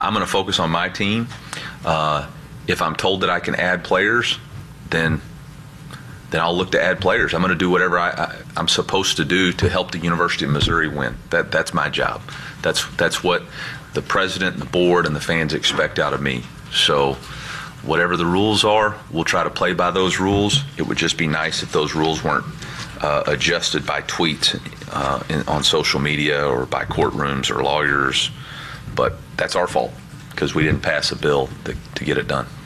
I'm going to focus on my team. If I'm told that I can add players, then I'll look to add players. I'm going to do whatever I'm supposed to do to help the University of Missouri win. That's my job. That's what the president, and the board, and the fans expect out of me. So whatever the rules are, we'll try to play by those rules. It would just be nice if those rules weren't adjusted by tweets on social media or by courtrooms or lawyers. But that's our fault because we didn't pass a bill to get it done.